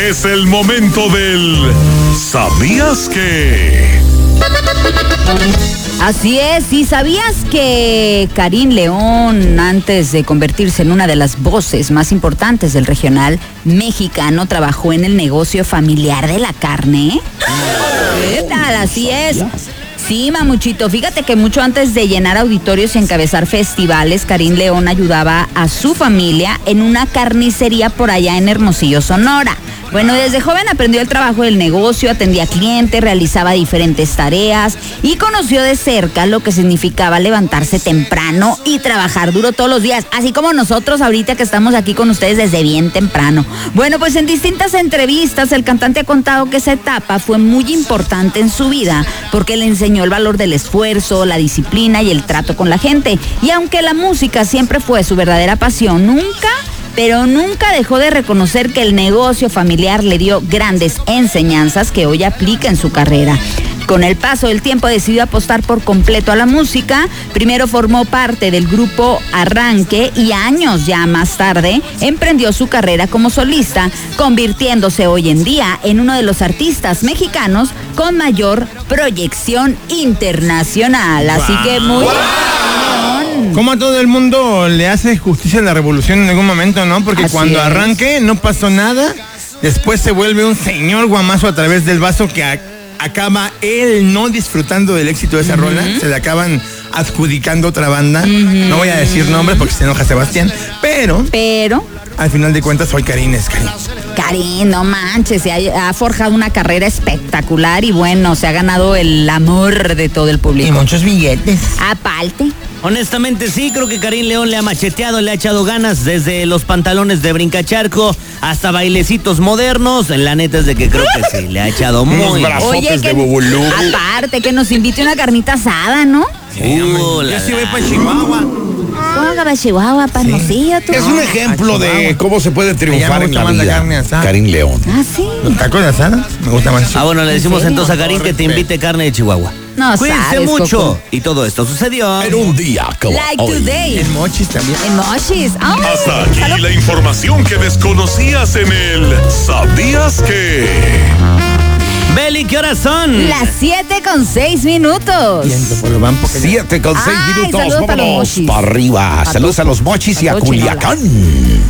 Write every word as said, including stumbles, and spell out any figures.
Es el momento del ¿Sabías qué? Así es, ¿y sabías que Karin León, antes de convertirse en una de las voces más importantes del regional mexicano, trabajó en el negocio familiar de la carne? ¿Qué tal? Así es. Sí, mamuchito, fíjate que mucho antes de llenar auditorios y encabezar festivales, Karin León ayudaba a su familia en una carnicería por allá en Hermosillo, Sonora. Bueno, desde joven aprendió el trabajo del negocio, atendía clientes, realizaba diferentes tareas y conoció de cerca lo que significaba levantarse temprano y trabajar duro todos los días, así como nosotros ahorita que estamos aquí con ustedes desde bien temprano. Bueno, pues en distintas entrevistas el cantante ha contado que esa etapa fue muy importante en su vida porque le enseñó el valor del esfuerzo, la disciplina y el trato con la gente. Y aunque la música siempre fue su verdadera pasión, nunca... pero nunca dejó de reconocer que el negocio familiar le dio grandes enseñanzas que hoy aplica en su carrera. Con el paso del tiempo decidió apostar por completo a la música. Primero formó parte del grupo Arranque y años ya más tarde emprendió su carrera como solista, convirtiéndose hoy en día en uno de los artistas mexicanos con mayor proyección internacional. Así que muy... Como a todo el mundo le hace justicia a la revolución en algún momento, ¿no? Porque Así cuando es. arranque no pasó nada, después se vuelve un señor guamazo a través del vaso que a- acaba él no disfrutando del éxito de esa uh-huh. rola, se le acaban adjudicando otra banda. Uh-huh. No voy a decir nombres porque se enoja Sebastián, pero... Pero... al final de cuentas, hoy Karin es Karin. Karin, no manches, se ha, ha forjado una carrera espectacular y bueno, se ha ganado el amor de todo el público. Y muchos billetes. Aparte. Honestamente sí, creo que Karin León le ha macheteado, le ha echado ganas desde los pantalones de brincacharco hasta bailecitos modernos. La neta es de que creo que sí, le ha echado muy... Oye, que, aparte, que nos invite una carnita asada, ¿no? Sí, uh, ya sí voy para Chihuahua. ¿Cómo que para Chihuahua, para Hermosillo? Sí. Es un ejemplo de cómo se puede triunfar en la la vida. carne asada. Karin León. Ah, sí. ¿Los tacos de asada? Me gusta más. Ah, bueno, le decimos entonces a Karin que te invite carne de Chihuahua. No Cuídense sabes, mucho. Coco. Y todo esto sucedió En un día como Like hoy. today. En mochis también. En mochis. Oh, Hasta aquí salud. la información que desconocías en el ¿Sabías qué? Beli, ¿qué horas son? Las siete con seis minutos. Viento por el vampo que ya- Siete con seis Ay, minutos. saludos para los Vámonos mochis. para arriba. A Saludos tu- a los mochis y a a tu Culiacán.